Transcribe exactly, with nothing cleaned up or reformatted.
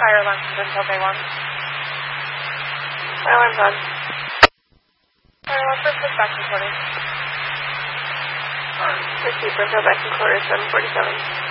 fire alarm until day one. Fire alarm's on. Fire alarm first is back in quarters. Receive, Brimfield back in quarters, seven forty-seven.